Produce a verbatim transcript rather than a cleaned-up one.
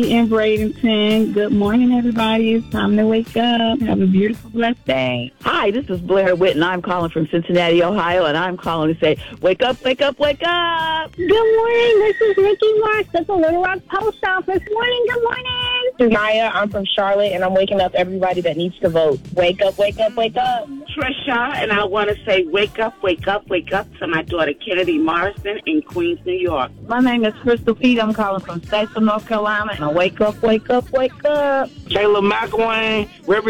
In Bradenton. Good morning, everybody. It's time to wake up. Have a beautiful, blessed day. Hi, this is Blair Witt, and I'm calling from Cincinnati, Ohio, and I'm calling to say, wake up, wake up, wake up. Good morning. This is Nikki Marks at the Little Rock Post Office. Morning, good morning. This is Maya. I'm from Charlotte, and I'm waking up everybody that needs to vote. Wake up, wake up, wake up. Trisha, and I want to say wake up, wake up, wake up to my daughter Kennedy Morrison in Queens, New York. My name is Crystal Pete. I'm calling from Statesville, North Carolina. And I wake up, wake up, wake up. Kayla McElwain,